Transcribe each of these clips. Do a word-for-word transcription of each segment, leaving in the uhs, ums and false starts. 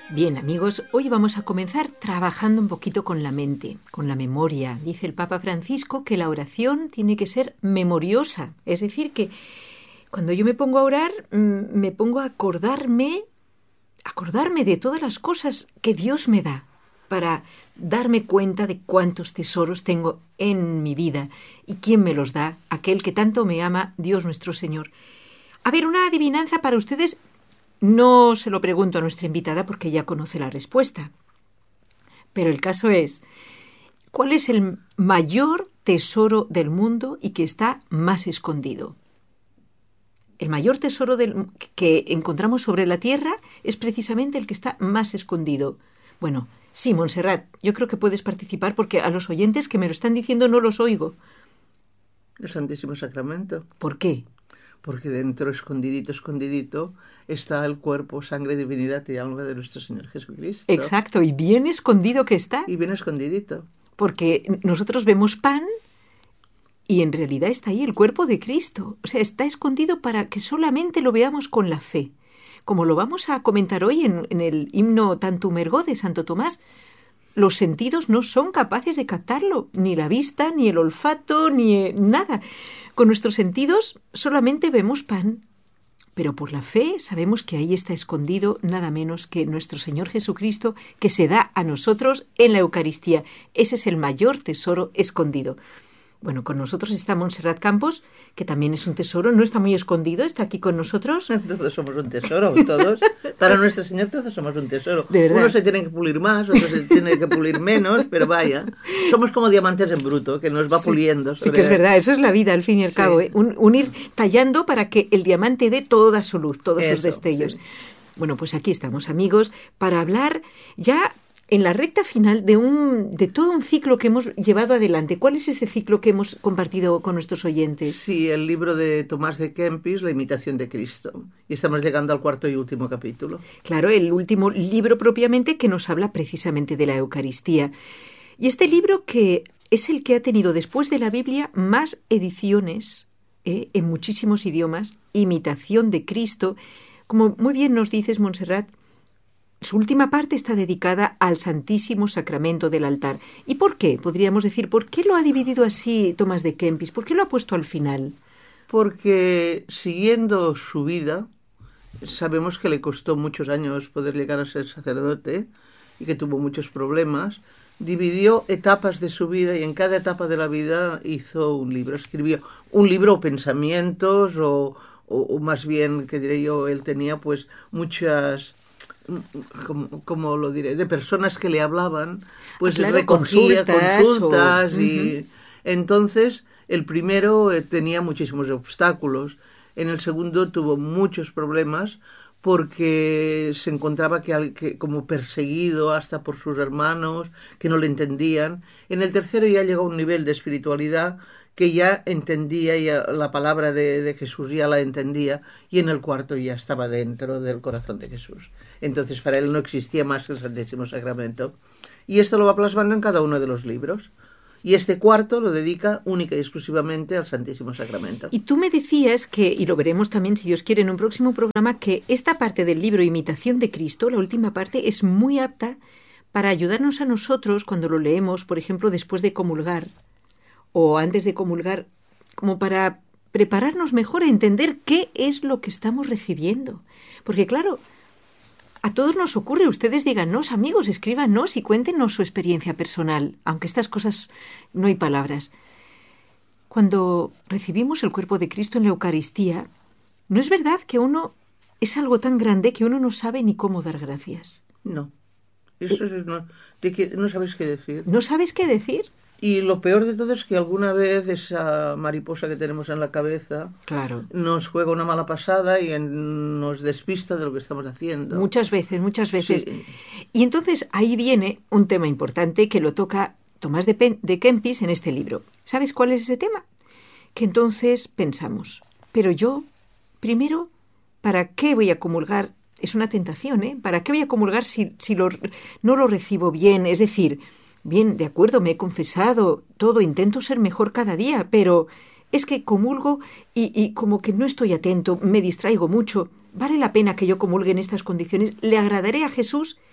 Bien, amigos, hoy vamos a comenzar trabajando un poquito con la mente, con la memoria. Dice el Papa Francisco que la oración tiene que ser memoriosa, es decir, que cuando yo me pongo a orar, me pongo a acordarme, acordarme de todas las cosas que Dios me da, para darme cuenta de cuántos tesoros tengo en mi vida y quién me los da, aquel que tanto me ama, Dios nuestro Señor. A ver, una adivinanza para ustedes. No se lo pregunto a nuestra invitada porque ya conoce la respuesta. Pero el caso es, ¿cuál es el mayor tesoro del mundo y que está más escondido? El mayor tesoro del, que encontramos sobre la tierra es precisamente el que está más escondido. Bueno, sí, Montserrat, yo creo que puedes participar porque a los oyentes que me lo están diciendo no los oigo. El Santísimo Sacramento. ¿Por qué? Porque dentro, escondidito, escondidito, está el cuerpo, sangre, divinidad y alma de nuestro Señor Jesucristo. Exacto, y bien escondido que está. Y bien escondidito. Porque nosotros vemos pan y en realidad está ahí el cuerpo de Cristo. O sea, está escondido para que solamente lo veamos con la fe. Como lo vamos a comentar hoy en, en el himno Tantum ergo de Santo Tomás, los sentidos no son capaces de captarlo, ni la vista, ni el olfato, ni nada. Con nuestros sentidos solamente vemos pan, pero por la fe sabemos que ahí está escondido nada menos que nuestro Señor Jesucristo, que se da a nosotros en la Eucaristía. Ese es el mayor tesoro escondido. Bueno, con nosotros está Montserrat Campos, que también es un tesoro, no está muy escondido, está aquí con nosotros. Todos somos un tesoro, todos. Para nuestro Señor todos somos un tesoro. ¿De verdad? Unos se tienen que pulir más, otros se tienen que pulir menos, pero vaya, somos como diamantes en bruto, que nos va sí, puliendo. Sí, que es verdad, eso es la vida al fin y al sí. cabo, ¿eh? Un, un ir tallando para que el diamante dé toda su luz, todos eso, sus destellos. Sí. Bueno, pues aquí estamos, amigos, para hablar ya en la recta final de un de todo un ciclo que hemos llevado adelante. ¿Cuál es ese ciclo que hemos compartido con nuestros oyentes? Sí, el libro de Tomás de Kempis, La imitación de Cristo. Y estamos llegando al cuarto y último capítulo. Claro, el último libro propiamente que nos habla precisamente de la Eucaristía. Y este libro que es el que ha tenido después de la Biblia más ediciones eh, en muchísimos idiomas, Imitación de Cristo. Como muy bien nos dices, Montserrat, su última parte está dedicada al Santísimo Sacramento del altar. ¿Y por qué? Podríamos decir, ¿por qué lo ha dividido así Tomás de Kempis? ¿Por qué lo ha puesto al final? Porque siguiendo su vida, sabemos que le costó muchos años poder llegar a ser sacerdote y que tuvo muchos problemas. Dividió etapas de su vida y en cada etapa de la vida hizo un libro. Escribió un libro o pensamientos o, o, o más bien, que diré yo, él tenía pues muchas... Como, como lo diré, de personas que le hablaban, pues claro, recogía consultas, consultas o... y uh-huh. Entonces el primero eh, tenía muchísimos obstáculos, en el segundo tuvo muchos problemas porque se encontraba que, que como perseguido hasta por sus hermanos que no le entendían. En el tercero ya llegó a un nivel de espiritualidad que ya entendía, ya la palabra de, de Jesús ya la entendía, y en el cuarto ya estaba dentro del corazón de Jesús. Entonces para él no existía más que el Santísimo Sacramento. Y esto lo va plasmando en cada uno de los libros. Y este cuarto lo dedica única y exclusivamente al Santísimo Sacramento. Y tú me decías que, y lo veremos también si Dios quiere en un próximo programa, que esta parte del libro Imitación de Cristo, la última parte, es muy apta para ayudarnos a nosotros cuando lo leemos, por ejemplo, después de comulgar o antes de comulgar, como para prepararnos mejor a entender qué es lo que estamos recibiendo. Porque claro, a todos nos ocurre, ustedes díganos, amigos, escríbanos y cuéntenos su experiencia personal, aunque estas cosas no hay palabras. Cuando recibimos el cuerpo de Cristo en la Eucaristía, ¿no es verdad que uno es algo tan grande que uno no sabe ni cómo dar gracias? No, eso es no, de que no sabes qué decir. ¿No sabes qué decir? Y lo peor de todo es que alguna vez esa mariposa que tenemos en la cabeza claro. nos juega una mala pasada y en, nos despista de lo que estamos haciendo. Muchas veces, muchas veces. Sí. Y entonces ahí viene un tema importante que lo toca Tomás de, Pen- de Kempis en este libro. ¿Sabes cuál es ese tema? Que entonces pensamos, pero yo, primero, ¿para qué voy a comulgar? Es una tentación, ¿eh? ¿Para qué voy a comulgar si, si lo, no lo recibo bien? Es decir... Bien, de acuerdo, me he confesado, todo, intento ser mejor cada día, pero es que comulgo y, y como que no estoy atento, me distraigo mucho. ¿Vale la pena que yo comulgue en estas condiciones? ¿Le agradaré a Jesús?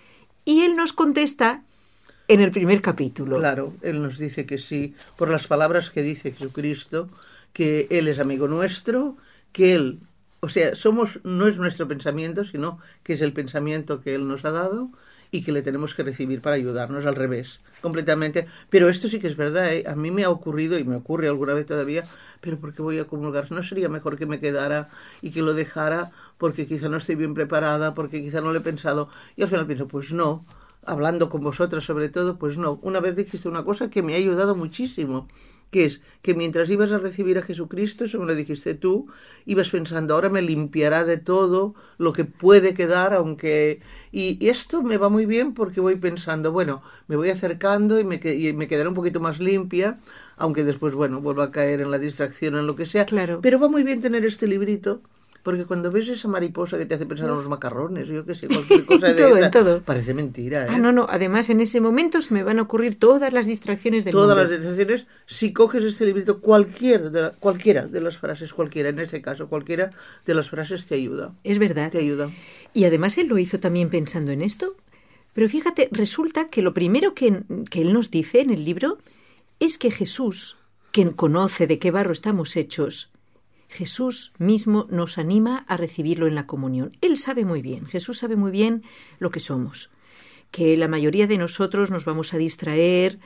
Y él nos contesta en el primer capítulo. Claro, él nos dice que sí, por las palabras que dice Jesucristo, que él es amigo nuestro, que él, o sea, somos, no es nuestro pensamiento, sino que es el pensamiento que él nos ha dado y que le tenemos que recibir para ayudarnos, al revés, completamente. Pero esto sí que es verdad, ¿eh? A mí me ha ocurrido, y me ocurre alguna vez todavía, pero ¿por qué voy a comulgar? ¿No sería mejor que me quedara y que lo dejara porque quizá no estoy bien preparada, porque quizá no lo he pensado? Y al final pienso, pues no, hablando con vosotras sobre todo, pues no. Una vez dijiste una cosa que me ha ayudado muchísimo, que es que mientras ibas a recibir a Jesucristo, eso me lo dijiste tú, ibas pensando, ahora me limpiará de todo lo que puede quedar, aunque... Y, y esto me va muy bien porque voy pensando, bueno, me voy acercando y me, y me quedaré un poquito más limpia, aunque después, bueno, vuelvo a caer en la distracción, en lo que sea. Claro. Pero va muy bien tener este librito, porque cuando ves esa mariposa que te hace pensar en los macarrones, yo qué sé, cualquier cosa de todo, esta, en todo. parece mentira, ¿eh? Ah, no, no, además en ese momento se me van a ocurrir todas las distracciones del Todas mundo. las distracciones, si coges este librito, cualquier de la, cualquiera de las frases, cualquiera, en este caso, cualquiera de las frases te ayuda. Es verdad. Te ayuda. Y además él lo hizo también pensando en esto. Pero fíjate, resulta que lo primero que, que él nos dice en el libro es que Jesús, quien conoce de qué barro estamos hechos, Jesús mismo nos anima a recibirlo en la comunión. Él sabe muy bien, Jesús sabe muy bien lo que somos, que la mayoría de nosotros nos vamos a distraer,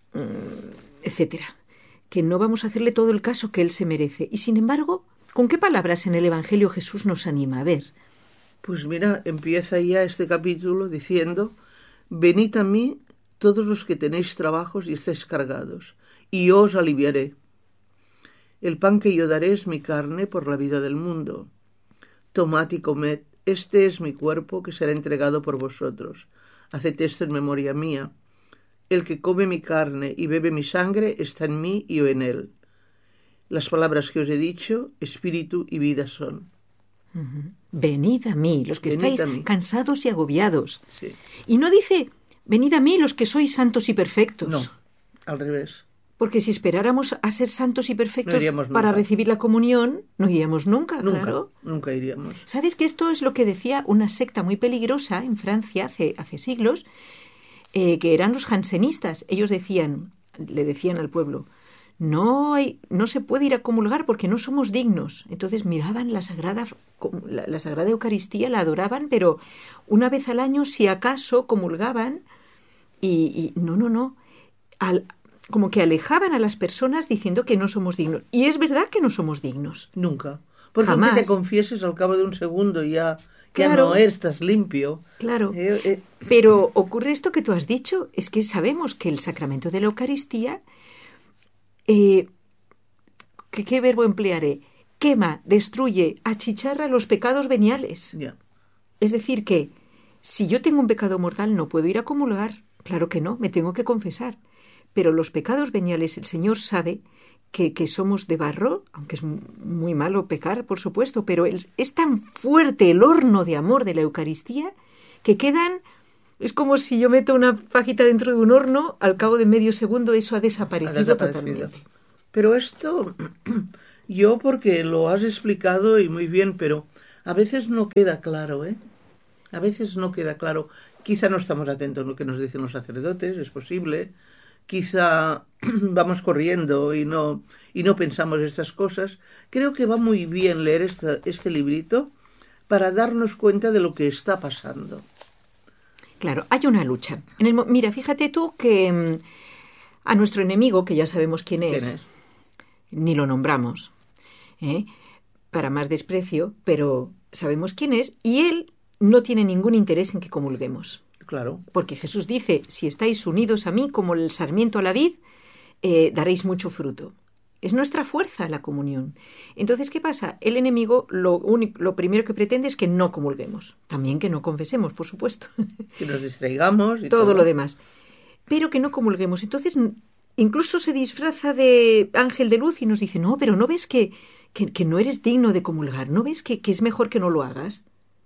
etcétera, que no vamos a hacerle todo el caso que él se merece. Y sin embargo, ¿con qué palabras en el Evangelio Jesús nos anima? A ver. Pues mira, empieza ya este capítulo diciendo, venid a mí todos los que tenéis trabajos y estáis cargados, y yo os aliviaré. El pan que yo daré es mi carne por la vida del mundo. Tomad y comed, este es mi cuerpo que será entregado por vosotros. Haced esto en memoria mía. El que come mi carne y bebe mi sangre está en mí y yo en él. Las palabras que os he dicho, espíritu y vida son. Uh-huh. Venid a mí, los que Venid estáis cansados y agobiados. Sí. Y no dice, venid a mí los que sois santos y perfectos. No, al revés. Porque si esperáramos a ser santos y perfectos no para recibir la comunión, no iríamos nunca, nunca, claro. Nunca iríamos. ¿Sabes que esto es lo que decía una secta muy peligrosa en Francia hace, hace siglos, eh, que eran los jansenistas? Ellos decían, le decían al pueblo, no, hay, no se puede ir a comulgar porque no somos dignos. Entonces miraban la sagrada, la, la sagrada Eucaristía, la adoraban, pero una vez al año, si acaso, comulgaban y, y no, no, no, al... como que alejaban a las personas diciendo que no somos dignos. Y es verdad que no somos dignos. Nunca. Porque jamás. aunque te confieses al cabo de un segundo ya, ya claro, no estás limpio. Claro. Eh, eh. Pero ocurre esto que tú has dicho, es que sabemos que el sacramento de la Eucaristía, eh, ¿qué, ¿qué verbo emplearé? Quema, destruye, achicharra los pecados veniales. Yeah. Es decir que si yo tengo un pecado mortal no puedo ir a comulgar. Claro que no, me tengo que confesar. Pero los pecados veniales, el Señor sabe que, que somos de barro, aunque es muy malo pecar, por supuesto, pero es, es tan fuerte el horno de amor de la Eucaristía que quedan, es como si yo meto una pajita dentro de un horno, al cabo de medio segundo eso ha desaparecido, ha desaparecido. totalmente. Pero esto, yo porque lo has explicado y muy bien, pero a veces no queda claro, ¿eh? A veces no queda claro. Quizá no estamos atentos a lo que nos dicen los sacerdotes, es posible. Quizá vamos corriendo y no, y no pensamos estas cosas. Creo que va muy bien leer esta, este librito para darnos cuenta de lo que está pasando. Claro, hay una lucha. En el, mira, fíjate tú que um, a nuestro enemigo, que ya sabemos quién es, ¿Quién es? Ni lo nombramos, ¿eh? Para más desprecio, pero sabemos quién es, y él no tiene ningún interés en que comulguemos. Claro. Porque Jesús dice, si estáis unidos a mí como el sarmiento a la vid, eh, daréis mucho fruto. Es nuestra fuerza la comunión. Entonces, ¿qué pasa? El enemigo lo, único, lo primero que pretende es que no comulguemos. También que no confesemos, por supuesto. Que nos distraigamos. Y todo, todo lo demás. Pero que no comulguemos. Entonces, incluso se disfraza de ángel de luz y nos dice, no, pero ¿no ves que, que, que no eres digno de comulgar? ¿No ves que, que es mejor que no lo hagas?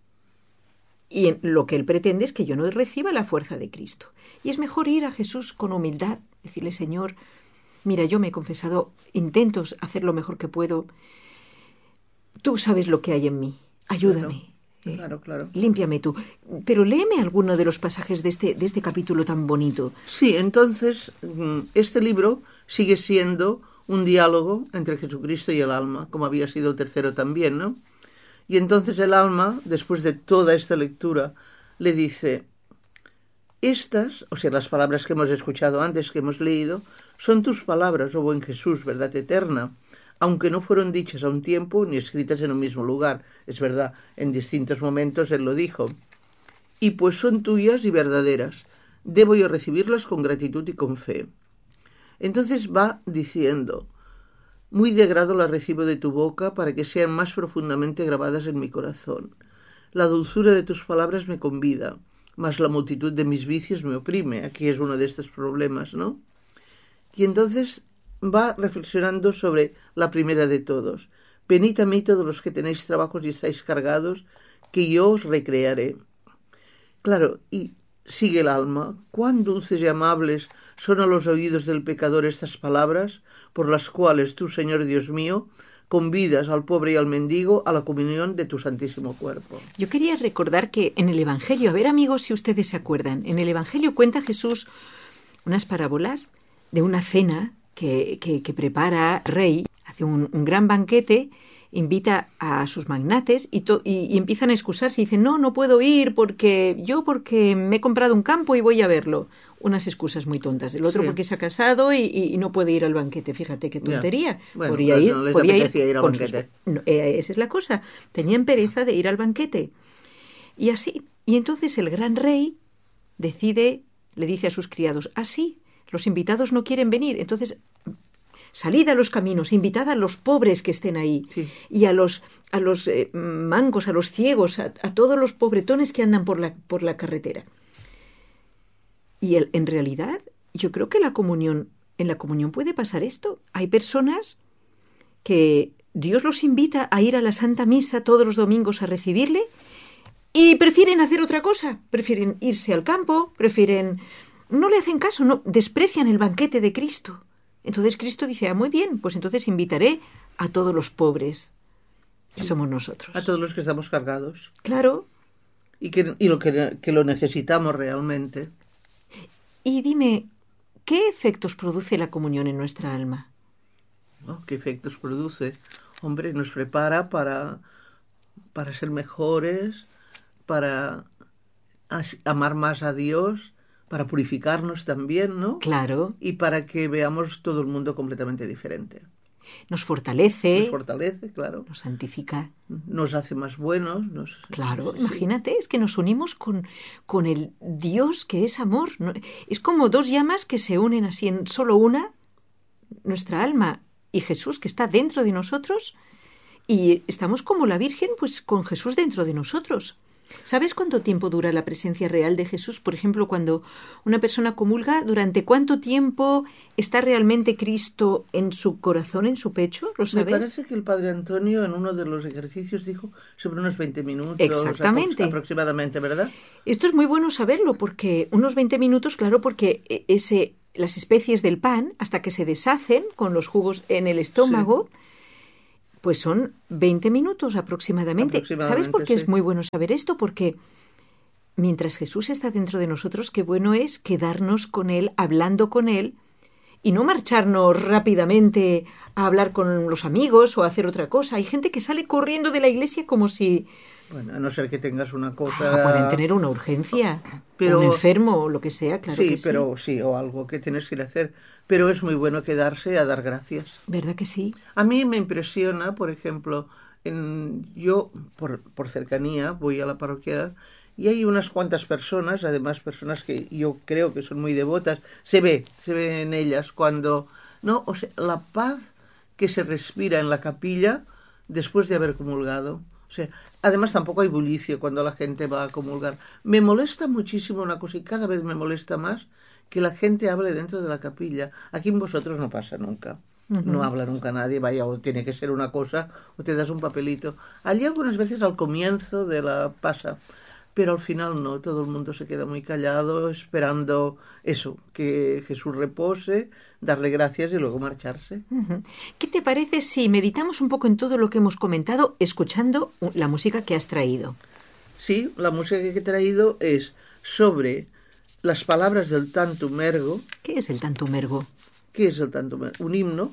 Y en lo que él pretende es que yo no reciba la fuerza de Cristo. Y es mejor ir a Jesús con humildad, decirle, Señor, mira, yo me he confesado, intento hacer lo mejor que puedo. Tú sabes lo que hay en mí, ayúdame. Bueno. Eh, claro, claro. Límpiame tú. Pero léeme alguno de los pasajes de este, de este capítulo tan bonito. Sí, entonces este libro sigue siendo un diálogo entre Jesucristo y el alma, como había sido el tercero también, ¿no? Y entonces el alma, después de toda esta lectura, le dice: estas, o sea, las palabras que hemos escuchado antes, que hemos leído, son tus palabras, oh buen Jesús, verdad eterna, aunque no fueron dichas a un tiempo ni escritas en un mismo lugar. Es verdad, en distintos momentos él lo dijo. Y pues son tuyas y verdaderas. Debo yo recibirlas con gratitud y con fe. Entonces va diciendo: muy de grado las recibo de tu boca para que sean más profundamente grabadas en mi corazón. La dulzura de tus palabras me convida, mas la multitud de mis vicios me oprime. Aquí es uno de estos problemas, ¿no? Y entonces va reflexionando sobre la primera de todos. Venid a mí todos los que tenéis trabajos y estáis cargados, que yo os recrearé. Claro, y sigue el alma. Cuán dulces y amables son a los oídos del pecador estas palabras, por las cuales tú, Señor Dios mío, convidas al pobre y al mendigo a la comunión de tu santísimo cuerpo. Yo quería recordar que en el Evangelio, a ver amigos si ustedes se acuerdan, en el Evangelio cuenta Jesús unas parábolas de una cena que, que, que prepara rey, hace un, un gran banquete, invita a sus magnates y, to, y, y empiezan a excusarse y dicen: no, no puedo ir porque yo porque me he comprado un campo y voy a verlo. Unas excusas muy tontas. El otro sí, porque se ha casado y, y, y no puede ir al banquete. Fíjate qué tontería. Yeah. Bueno, podría ir, no les podía ir, ir al banquete. Sus... No, eh, esa es la cosa. Tenían pereza de ir al banquete. Y así. Y entonces el gran rey decide, le dice a sus criados: así, los invitados no quieren venir. Entonces, salid a los caminos, invitad a los pobres que estén ahí, sí, y a los, a los eh, mancos, a los ciegos, a, a todos los pobretones que andan por la, por la carretera. Y el, en realidad, yo creo que la comunión, en la comunión puede pasar esto. Hay personas que Dios los invita a ir a la Santa Misa todos los domingos a recibirle y prefieren hacer otra cosa, prefieren irse al campo, prefieren... No le hacen caso, no, desprecian el banquete de Cristo. Entonces Cristo dice: ah, muy bien, pues entonces invitaré a todos los pobres, que sí, somos nosotros. A todos los que estamos cargados. Claro. Y que, y lo que, que lo necesitamos realmente. Y dime, ¿qué efectos produce la comunión en nuestra alma? Oh, ¿qué efectos produce? Hombre, nos prepara para, para ser mejores, para amar más a Dios, para purificarnos también, ¿no? Claro. Y para que veamos todo el mundo completamente diferente. Nos fortalece. Nos fortalece, claro. Nos santifica. Nos hace más buenos. Nos... Claro, sí, imagínate, sí. Es que nos unimos con, con el Dios que es amor. Es como dos llamas que se unen así en solo una, nuestra alma y Jesús que está dentro de nosotros, y estamos como la Virgen, pues con Jesús dentro de nosotros. ¿Sabes cuánto tiempo dura la presencia real de Jesús? Por ejemplo, cuando una persona comulga, ¿durante cuánto tiempo está realmente Cristo en su corazón, en su pecho? ¿Lo sabes? Me parece que el Padre Antonio en uno de los ejercicios dijo sobre unos veinte minutos. Exactamente. Aproximadamente, ¿verdad? Esto es muy bueno saberlo, porque unos veinte minutos, claro, porque ese, las especies del pan, hasta que se deshacen con los jugos en el estómago... Sí. Pues son veinte minutos aproximadamente. aproximadamente ¿Sabes por qué sí. es muy bueno saber esto? Porque mientras Jesús está dentro de nosotros, qué bueno es quedarnos con Él, hablando con Él, y no marcharnos rápidamente a hablar con los amigos o a hacer otra cosa. Hay gente que sale corriendo de la iglesia como si... Bueno, a no ser que tengas una cosa... Ah, pueden tener una urgencia, pero... un enfermo o lo que sea, claro sí, que sí. pero sí, o algo que tienes que ir a hacer. Pero es muy bueno quedarse a dar gracias. ¿Verdad que sí? A mí me impresiona, por ejemplo, en, yo por, por cercanía voy a la parroquia y hay unas cuantas personas, además personas que yo creo que son muy devotas, se ve, se ve en ellas cuando... No, o sea, la paz que se respira en la capilla después de haber comulgado. O sea, además tampoco hay bullicio cuando la gente va a comulgar. Me molesta muchísimo una cosa y cada vez me molesta más que la gente hable dentro de la capilla. Aquí en vosotros no pasa nunca. Uh-huh. No habla nunca nadie, vaya, o tiene que ser una cosa o te das un papelito. Allí algunas veces al comienzo de la pasa, pero al final no, todo el mundo se queda muy callado esperando eso, que Jesús repose, darle gracias y luego marcharse. Uh-huh. ¿Qué te parece si meditamos un poco en todo lo que hemos comentado escuchando la música que has traído? Sí, la música que he traído es sobre las palabras del Tantum Ergo. ¿Qué es el Tantum Ergo? ¿Qué es el Tantum Ergo? Un himno.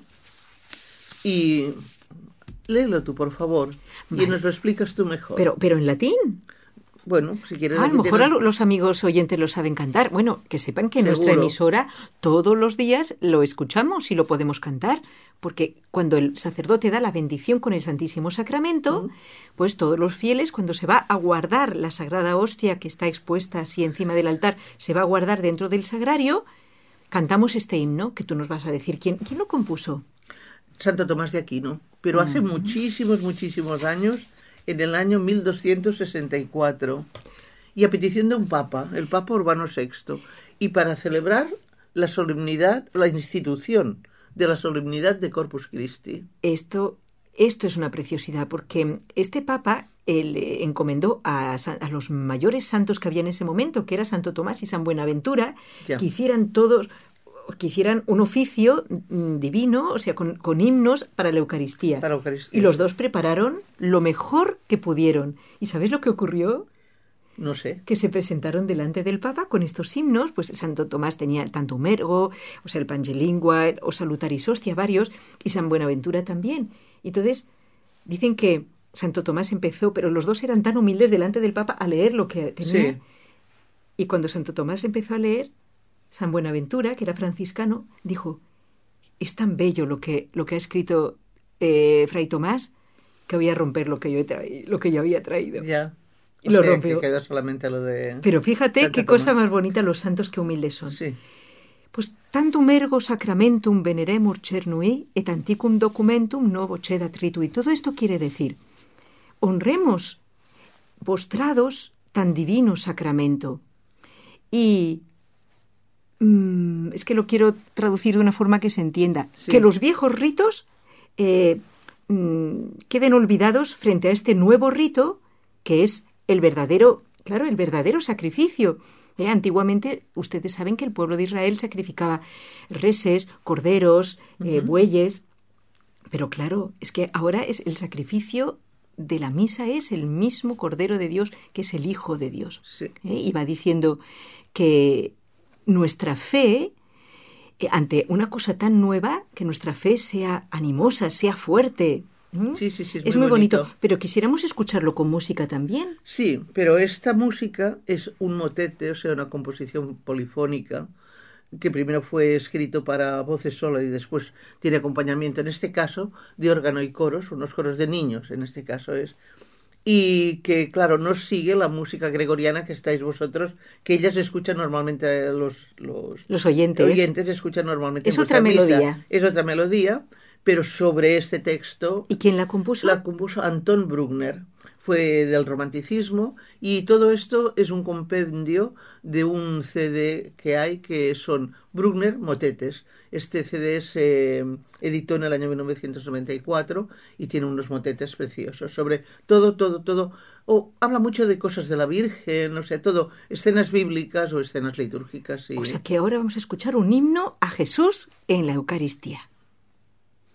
Y léelo tú, por favor, vale. Y nos lo explicas tú mejor. Pero, pero en latín. Bueno, si quieres... Ah, a lo mejor tienes... los amigos oyentes lo saben cantar. Bueno, que sepan que en Seguro. Nuestra emisora todos los días lo escuchamos y lo podemos cantar, porque cuando el sacerdote da la bendición con el Santísimo Sacramento, uh-huh. pues todos los fieles, cuando se va a guardar la Sagrada Hostia que está expuesta así encima del altar, se va a guardar dentro del sagrario, cantamos este himno, que tú nos vas a decir. ¿Quién, quién lo compuso? Santo Tomás de Aquino, pero uh-huh. hace muchísimos, muchísimos años... en el año mil doscientos sesenta y cuatro, y a petición de un papa, el Papa Urbano sexto, y para celebrar la solemnidad, la institución de la solemnidad de Corpus Christi. Esto, esto es una preciosidad, porque este papa él, eh, encomendó a, a los mayores santos que había en ese momento, que era Santo Tomás y San Buenaventura, ya. que hicieran todos... que hicieran un oficio divino, o sea, con, con himnos para la Eucaristía. Para la Eucaristía. Y los dos prepararon lo mejor que pudieron. ¿Y sabes lo que ocurrió? No sé. Que se presentaron delante del Papa con estos himnos. Pues Santo Tomás tenía el Tantum Ergo, o sea, el Pangelingua, o Salutaris Hostia, varios, y San Buenaventura también. Y entonces dicen que Santo Tomás empezó, pero los dos eran tan humildes delante del Papa a leer lo que tenía. Sí. Y cuando Santo Tomás empezó a leer, San Buenaventura, que era franciscano, dijo, es tan bello lo que, lo que ha escrito eh, Fray Tomás, que voy a romper lo que yo, he traído, lo que yo había traído. Ya. Y lo rompió. Que quedó solamente lo de... Pero fíjate Santa qué Tomás. Cosa más bonita los santos, qué humildes son. Sí. Pues tantum ergo sacramentum veneremur cernui et anticum documentum novo cedat ritui. Todo esto quiere decir, honremos postrados tan divino sacramento. Y... es que lo quiero traducir de una forma que se entienda. Sí. Que los viejos ritos eh, queden olvidados frente a este nuevo rito que es el verdadero, claro, el verdadero sacrificio. Eh, antiguamente, ustedes saben que el pueblo de Israel sacrificaba reses, corderos, eh, uh-huh. bueyes, pero claro, es que ahora es el sacrificio de la misa es el mismo Cordero de Dios, que es el Hijo de Dios. Sí. Eh, y va diciendo que nuestra fe, eh, ante una cosa tan nueva, que nuestra fe sea animosa, sea fuerte. ¿Mm? Sí, sí, sí, es, es muy, muy bonito. bonito. Pero quisiéramos escucharlo con música también. Sí, pero esta música es un motete, o sea, una composición polifónica, que primero fue escrito para voces solas y después tiene acompañamiento, en este caso, de órgano y coros, unos coros de niños, en este caso es... y que, claro, no sigue la música gregoriana que estáis vosotros, que ellas escuchan normalmente, los, los, los oyentes. oyentes escuchan normalmente. Es otra misa. melodía. Es otra melodía, pero sobre este texto... ¿Y quién la compuso? La compuso Anton Bruckner, fue del romanticismo, y todo esto es un compendio de un C D que hay, que son Bruckner motetes. Este C D se eh, editó en el año mil novecientos noventa y cuatro y tiene unos motetes preciosos sobre todo, todo, todo. Oh, habla mucho de cosas de la Virgen, o sea, todo, escenas bíblicas o escenas litúrgicas. Y... O sea que ahora vamos a escuchar un himno a Jesús en la Eucaristía.